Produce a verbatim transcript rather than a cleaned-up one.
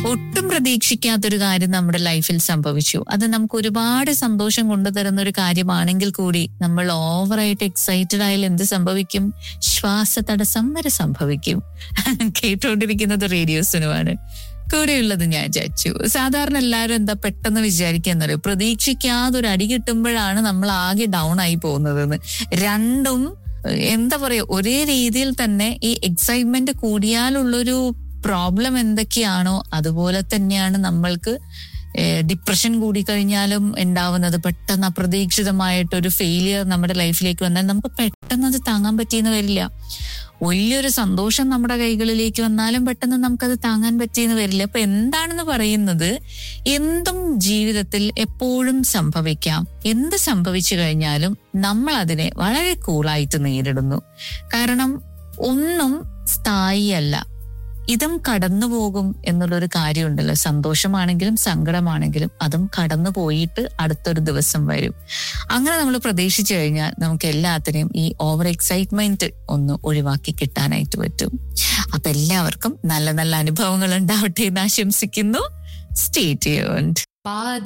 ഒട്ടും പ്രതീക്ഷിക്കാത്തൊരു കാര്യം നമ്മുടെ ലൈഫിൽ സംഭവിച്ചു. അത് നമുക്ക് ഒരുപാട് സന്തോഷം കൊണ്ടുതരുന്ന ഒരു കാര്യമാണെങ്കിൽ കൂടി നമ്മൾ ഓവറായിട്ട് എക്സൈറ്റഡ് ആയാൽ എന്ത് സംഭവിക്കും? ശ്വാസ തടസ്സം വരെ സംഭവിക്കും. കേട്ടോണ്ടിരിക്കുന്നത് റേഡിയോ സുനുവാണ്. കൂടെയുള്ളത് ഞാൻ ചച്ചു. സാധാരണ എല്ലാവരും എന്താ പെട്ടെന്ന് വിചാരിക്കുന്നറിയോ, പ്രതീക്ഷിക്കാതെ ഒരു അടി കിട്ടുമ്പോഴാണ് നമ്മൾ ആകെ ഡൗൺ ആയി പോകുന്നതെന്ന്. രണ്ടും എന്താ പറയാ, ഒരേ രീതിയിൽ തന്നെ ഈ എക്സൈറ്റ്മെന്റ് കൂടിയാലുള്ളൊരു പ്രോബ്ലം എന്തൊക്കെയാണോ അതുപോലെ തന്നെയാണ് നമ്മൾക്ക് ഡിപ്രഷൻ കൂടിക്കഴിഞ്ഞാലും ഉണ്ടാവുന്നത്. പെട്ടെന്ന് അപ്രതീക്ഷിതമായിട്ടൊരു ഫെയിലിയർ നമ്മുടെ ലൈഫിലേക്ക് വന്നാൽ നമുക്ക് പെട്ടെന്ന് അത് താങ്ങാൻ പറ്റിയെന്ന് വരില്ല. വലിയൊരു സന്തോഷം നമ്മുടെ കൈകളിലേക്ക് വന്നാലും പെട്ടെന്ന് നമുക്കത് താങ്ങാൻ പറ്റിയെന്ന് വരില്ല. അപ്പൊ എന്താണെന്ന് പറയുന്നത്, എന്തും ജീവിതത്തിൽ എപ്പോഴും സംഭവിക്കാം. എന്ത് സംഭവിച്ചു കഴിഞ്ഞാലും നമ്മൾ അതിനെ വളരെ കൂളായിട്ട് നേരിടുന്നു. കാരണം ഒന്നും സ്ഥായിയല്ല, ഇതും കടന്നു പോകും എന്നുള്ളൊരു കാര്യമുണ്ടല്ലോ. സന്തോഷമാണെങ്കിലും സങ്കടമാണെങ്കിലും അതും കടന്നു പോയിട്ട് അടുത്തൊരു ദിവസം വരും. അങ്ങനെ നമ്മൾ പ്രതീക്ഷിച്ചു കഴിഞ്ഞാൽ നമുക്ക് എല്ലാത്തിനെയും ഈ ഓവർ എക്സൈറ്റ്മെന്റ് ഒന്ന് ഒഴിവാക്കി കിട്ടാനായിട്ട് പറ്റും. അപ്പൊ എല്ലാവർക്കും നല്ല നല്ല അനുഭവങ്ങൾ ഉണ്ടാവട്ടെ എന്ന് ആശംസിക്കുന്നു. Stay tuned.